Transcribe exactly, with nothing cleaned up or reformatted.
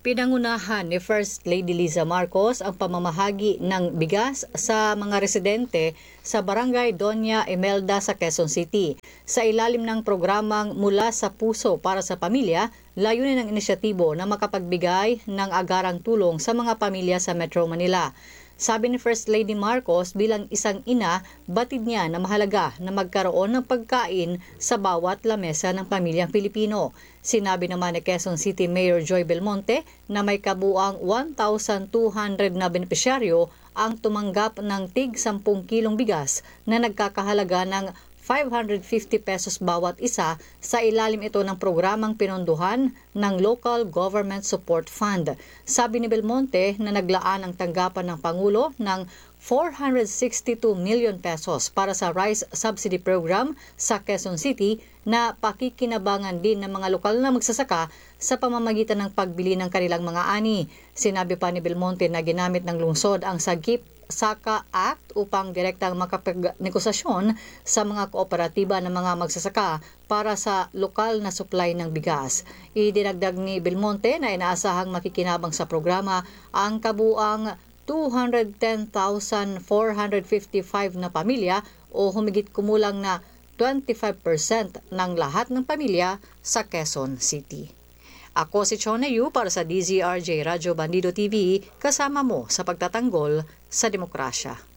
Pinangunahan ni First Lady Liza Marcos ang pamamahagi ng bigas sa mga residente sa Barangay Doña Imelda sa Quezon City. Sa ilalim ng programang Mula sa Puso para sa Pamilya, layunin ng inisyatibo na makapagbigay ng agarang tulong sa mga pamilya sa Metro Manila. Sabi ni First Lady Marcos, bilang isang ina, batid niya na mahalaga na magkaroon ng pagkain sa bawat lamesa ng pamilyang Pilipino. Sinabi naman ni Quezon City Mayor Joy Belmonte na may kabuang one thousand two hundred na benepisyaryo ang tumanggap ng tig sampung kilong bigas na nagkakahalaga ng five hundred fifty pesos bawat isa sa ilalim ito ng programang pinondohan ng Local Government Support Fund. Sabi ni Belmonte na naglaan ang tanggapan ng Pangulo ng four hundred sixty-two million pesos para sa Rice Subsidy Program sa Quezon City na pakikinabangan din ng mga lokal na magsasaka sa pamamagitan ng pagbili ng kanilang mga ani. Sinabi pa ni Belmonte na ginamit ng lungsod ang Sagip Saka Act upang direktang makapag-negosasyon sa mga kooperatiba ng mga magsasaka para sa lokal na supply ng bigas. Idinagdag ni Belmonte na inaasahang makikinabang sa programa ang kabuang two hundred ten thousand four hundred fifty-five na pamilya o humigit kumulang na twenty-five percent ng lahat ng pamilya sa Quezon City. Ako si Chona Yu para sa D Z R J Radyo Bandido T V, kasama mo sa pagtatanggol sa demokrasya.